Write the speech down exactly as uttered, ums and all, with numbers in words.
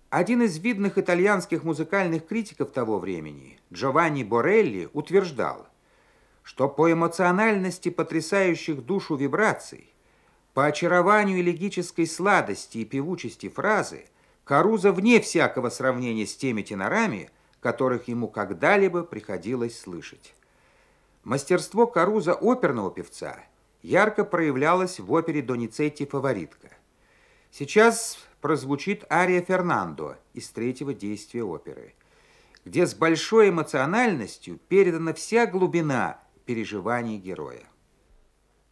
Один из видных итальянских музыкальных критиков того времени, Джованни Борелли, утверждал, что по эмоциональности потрясающих душу вибраций, по очарованию элегической сладости и певучести фразы Карузо вне всякого сравнения с теми тенорами, которых ему когда-либо приходилось слышать. Мастерство Карузо оперного певца ярко проявлялось в опере Доницетти «Фаворитка». Сейчас прозвучит ария Фернандо из третьего действия оперы, где с большой эмоциональностью передана вся глубина переживаний героя.